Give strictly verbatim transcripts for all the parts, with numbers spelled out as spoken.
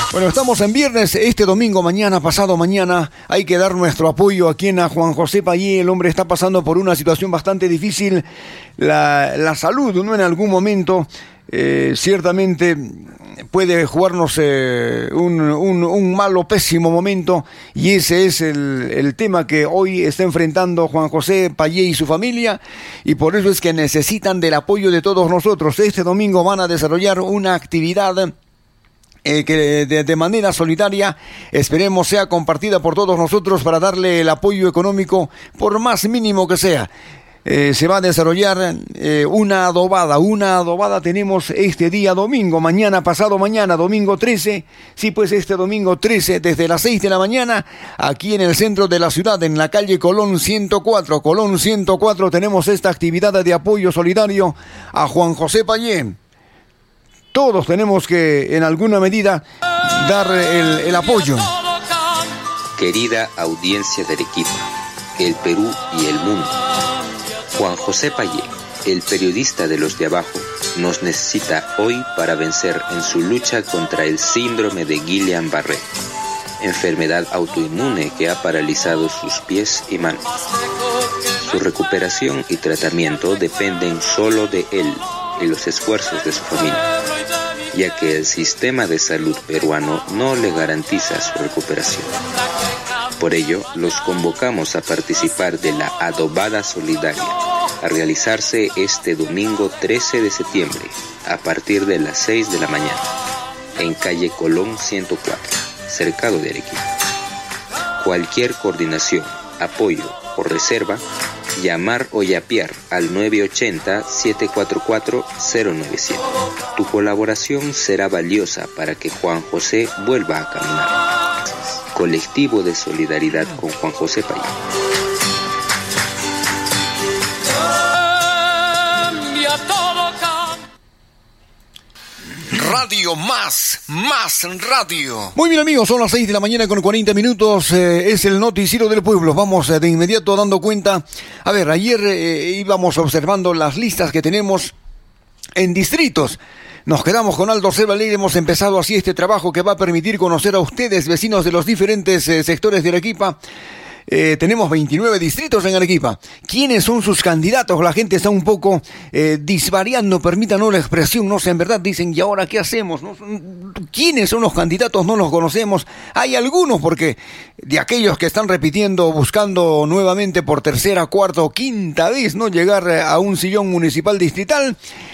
Bueno, estamos en viernes, este domingo, mañana, pasado mañana, hay que dar nuestro apoyo aquí en a Juan José Payé. El hombre está pasando por una situación bastante difícil, la, la salud, ¿no? En algún momento, eh, ciertamente puede jugarnos eh, un, un, un malo, pésimo momento, y ese es el, el tema que hoy está enfrentando Juan José Payé y su familia, y por eso es que necesitan del apoyo de todos nosotros. Este domingo van a desarrollar una actividad Eh, que de, de manera solidaria esperemos sea compartida por todos nosotros para darle el apoyo económico, por más mínimo que sea. Eh, se va a desarrollar eh, una adobada, una adobada tenemos este día domingo, mañana, pasado mañana, domingo trece, sí, pues este domingo trece, desde las seis de la mañana, aquí en el centro de la ciudad, en la calle Colón ciento cuatro, Colón ciento cuatro, tenemos esta actividad de apoyo solidario a Juan José Payé. Todos tenemos que, en alguna medida, dar el, el apoyo. Querida audiencia de Arequipa, el Perú y el mundo, Juan José Payé, el periodista de los de abajo, nos necesita hoy para vencer en su lucha contra el síndrome de Guillain-Barré, enfermedad autoinmune que ha paralizado sus pies y manos. Su recuperación y tratamiento dependen solo de él y los esfuerzos de su familia, ya que el sistema de salud peruano no le garantiza su recuperación. Por ello, los convocamos a participar de la adobada solidaria, a realizarse este domingo trece de septiembre, a partir de las seis de la mañana, en calle Colón ciento cuatro, cercado de Arequipa. Cualquier coordinación, apoyo o reserva, llamar o yapear al nueve ochenta, siete cuatro cuatro, cero nueve siete. Tu colaboración será valiosa para que Juan José vuelva a caminar. Colectivo de solidaridad con Juan José Payé. Radio Más, Más Radio. Muy bien, amigos, son las seis de la mañana con cuarenta minutos, eh, es el noticiero del pueblo. Vamos eh, de inmediato dando cuenta. A ver, ayer eh, íbamos observando las listas que tenemos en distritos. Nos quedamos con Alto Selva Alegre, hemos empezado así este trabajo que va a permitir conocer a ustedes, vecinos de los diferentes eh, sectores de Arequipa. Eh, tenemos veintinueve distritos en Arequipa. ¿Quiénes son sus candidatos? La gente está un poco eh, disvariando, permítanos la expresión, no sé, en verdad dicen, ¿y ahora qué hacemos? ¿No? ¿Quiénes son los candidatos? No los conocemos. Hay algunos, porque de aquellos que están repitiendo, buscando nuevamente por tercera, cuarta o quinta vez, ¿no?, llegar a un sillón municipal distrital,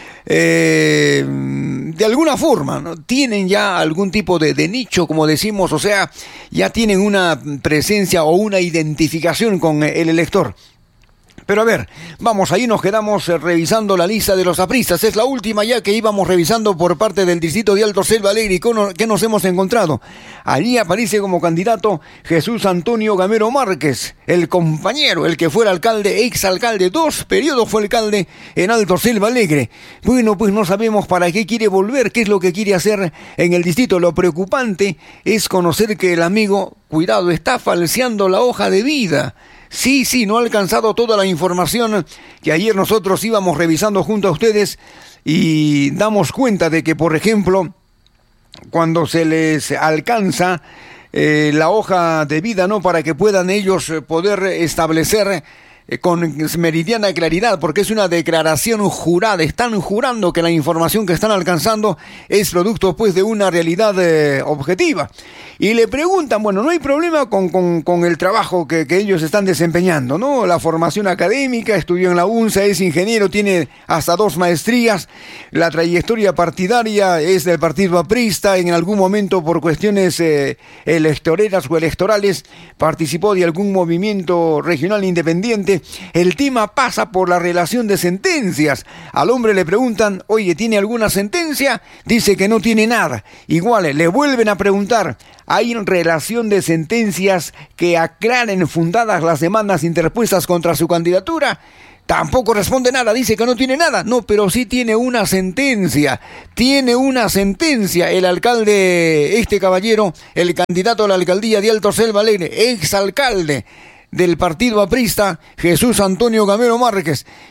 Eh, de alguna forma, ¿no?, tienen ya algún tipo de, de nicho, como decimos, o sea, ya tienen una presencia o una identificación con el elector. Pero a ver, vamos, ahí nos quedamos eh, revisando la lista de los apristas. Es la última ya que íbamos revisando por parte del distrito de Alto Selva Alegre. ¿Qué nos hemos encontrado? Allí aparece como candidato Jesús Antonio Gamero Márquez, el compañero, el que fuera alcalde, exalcalde, dos periodos fue alcalde en Alto Selva Alegre. Bueno, pues no sabemos para qué quiere volver, qué es lo que quiere hacer en el distrito. Lo preocupante es conocer que el amigo, cuidado, está falseando la hoja de vida. Sí, sí, no ha alcanzado toda la información que ayer nosotros íbamos revisando junto a ustedes y damos cuenta de que, por ejemplo, cuando se les alcanza eh, la hoja de vida, ¿no?, para que puedan ellos poder establecer eh, con meridiana claridad, porque es una declaración jurada, están jurando que la información que están alcanzando es producto pues de una realidad eh, objetiva. Y le preguntan, bueno, no hay problema con, con, con el trabajo que, que ellos están desempeñando, ¿no? La formación académica, estudió en la UNSA, es ingeniero, tiene hasta dos maestrías, la trayectoria partidaria es del partido aprista, en algún momento por cuestiones eh, electoreras o electorales participó de algún movimiento regional independiente. El tema pasa por la relación de sentencias. Al hombre le preguntan, oye, ¿tiene alguna sentencia? Dice que no tiene nada. Igual, le vuelven a preguntar, ¿hay relación de sentencias que aclaren fundadas las demandas interpuestas contra su candidatura? Tampoco responde nada, dice que no tiene nada. No, pero sí tiene una sentencia. Tiene una sentencia el alcalde, este caballero, el candidato a la alcaldía de Alto Selva Alegre, exalcalde del partido aprista, Jesús Antonio Gamero Márquez.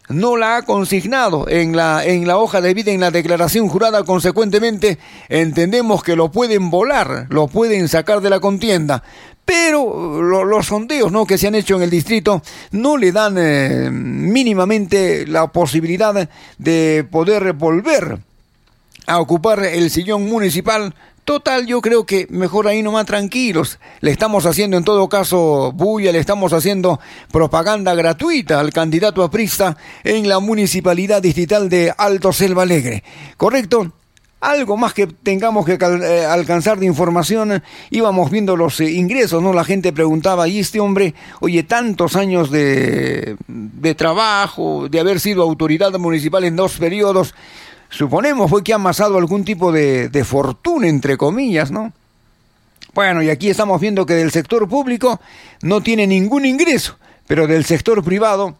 no la ha consignado en la, en la hoja de vida, en la declaración jurada. Consecuentemente, entendemos que lo pueden volar, lo pueden sacar de la contienda. Pero lo, los sondeos, ¿no?, que se han hecho en el distrito no le dan eh, mínimamente la posibilidad de poder volver a ocupar el sillón municipal. Total, yo creo que mejor ahí nomás tranquilos. Le estamos haciendo en todo caso bulla, le estamos haciendo propaganda gratuita al candidato aprista en la municipalidad distrital de Alto Selva Alegre. ¿Correcto? Algo más que tengamos que eh, alcanzar de información, íbamos viendo los eh, ingresos, ¿no? La gente preguntaba, ¿y este hombre, oye, tantos años de, de trabajo, de haber sido autoridad municipal en dos periodos, suponemos fue que ha amasado algún tipo de, de fortuna, entre comillas, ¿no? Bueno, y aquí estamos viendo que del sector público no tiene ningún ingreso, pero del sector privado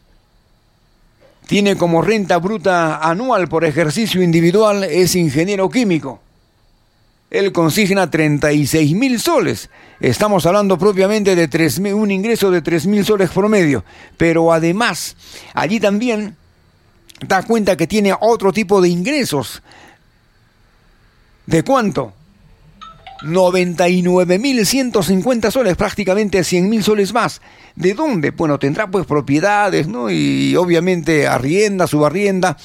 tiene como renta bruta anual por ejercicio individual, es ingeniero químico. Él consigna treinta y seis mil soles. Estamos hablando propiamente de tres, un ingreso de tres mil soles promedio. Pero además, allí también da cuenta que tiene otro tipo de ingresos. ¿De cuánto? noventa y nueve mil ciento cincuenta soles, prácticamente cien mil soles más. ¿De dónde? Bueno, tendrá pues propiedades, ¿no? Y obviamente arrienda, subarrienda,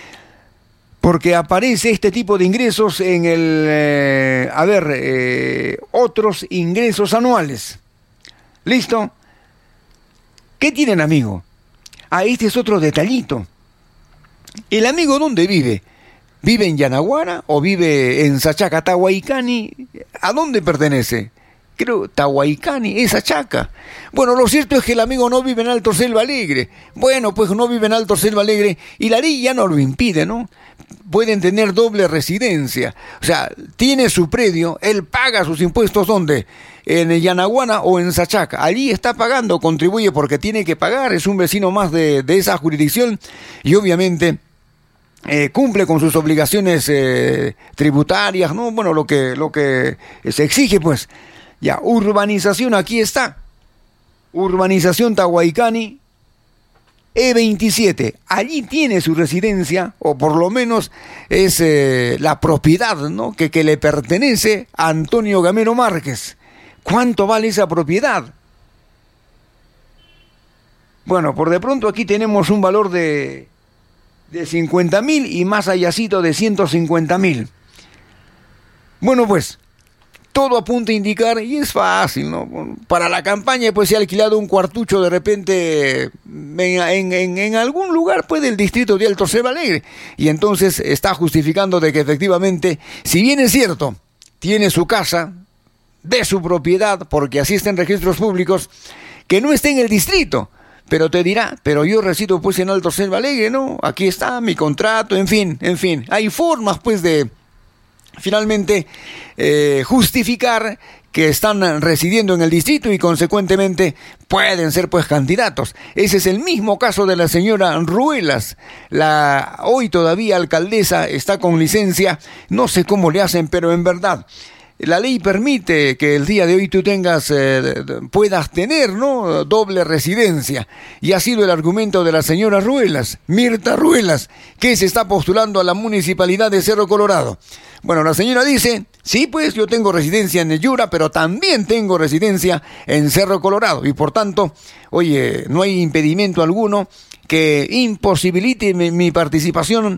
porque aparece este tipo de ingresos en el, eh, a ver, eh, otros ingresos anuales. ¿Listo? ¿Qué tienen, amigo? Ah, este es otro detallito. ¿El amigo dónde vive? ¿Vive en Yanaguara o vive en Sachaca, Tahuaycani? ¿A dónde pertenece? Creo, Tahuaycani, es Sachaca. Bueno, lo cierto es que el amigo no vive en Alto Selva Alegre. Bueno, pues no vive en Alto Selva Alegre y la ley ya no lo impide, ¿no? Pueden tener doble residencia. O sea, tiene su predio, él paga sus impuestos, ¿dónde? En Yanaguana o en Sachaca. Allí está pagando, contribuye porque tiene que pagar, es un vecino más de, de esa jurisdicción y obviamente Eh, cumple con sus obligaciones eh, tributarias, ¿no? Bueno, lo que, lo que se exige, pues. Ya, urbanización, aquí está. Urbanización Tahuaycani, E veintisiete. Allí tiene su residencia, o por lo menos es eh, la propiedad, ¿no?, que, que le pertenece a Antonio Gamero Márquez. ¿Cuánto vale esa propiedad? Bueno, por de pronto aquí tenemos un valor de... de cincuenta mil y más allácito de ciento cincuenta mil. Bueno, pues, todo apunta a indicar, y es fácil, ¿no? Para la campaña, pues, se ha alquilado un cuartucho de repente en, en, en, en algún lugar, pues, del distrito de Alto Selva Alegre. Y entonces está justificando de que efectivamente, si bien es cierto, tiene su casa de su propiedad, porque así está en registros públicos, que no está en el distrito. Pero te dirá, pero yo resido pues en Alto Selva Alegre, ¿no? Aquí está mi contrato, en fin, en fin. Hay formas pues de finalmente eh, justificar que están residiendo en el distrito y consecuentemente pueden ser pues candidatos. Ese es el mismo caso de la señora Ruelas, la hoy todavía alcaldesa, está con licencia, no sé cómo le hacen, pero en verdad la ley permite que el día de hoy tú tengas, eh, puedas tener, ¿no?, doble residencia. Y ha sido el argumento de la señora Ruelas, Mirta Ruelas, que se está postulando a la municipalidad de Cerro Colorado. Bueno, la señora dice, sí, pues yo tengo residencia en Yura, pero también tengo residencia en Cerro Colorado. Y por tanto, oye, no hay impedimento alguno que imposibilite mi, mi participación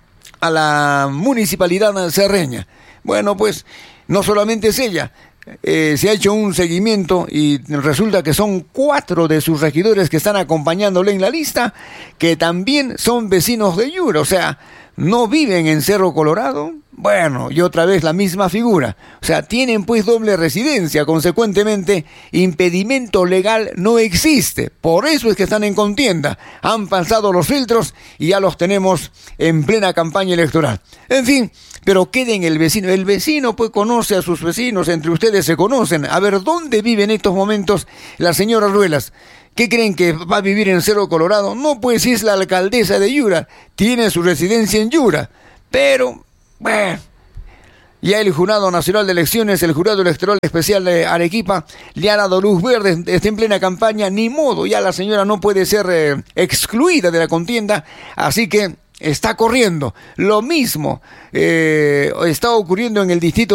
a la municipalidad cerreña. Bueno, pues no solamente es ella, eh, se ha hecho un seguimiento y resulta que son cuatro de sus regidores que están acompañándole en la lista, que también son vecinos de Yura, o sea, no viven en Cerro Colorado. Bueno, y otra vez la misma figura, o sea, tienen pues doble residencia, consecuentemente impedimento legal no existe, por eso es que están en contienda, han pasado los filtros y ya los tenemos en plena campaña electoral. En fin, pero queden el vecino, el vecino pues conoce a sus vecinos, entre ustedes se conocen. A ver, ¿dónde vive en estos momentos la señora Ruelas? ¿Qué creen, que va a vivir en Cerro Colorado? No, pues es la alcaldesa de Yura, tiene su residencia en Yura, pero, bueno, Ya el Jurado Nacional de Elecciones, el Jurado Electoral Especial de Arequipa, le ha dado luz verde, está en plena campaña, ni modo, ya la señora no puede ser eh, excluida de la contienda, así que está corriendo. Lo mismo eh, está ocurriendo en el distrito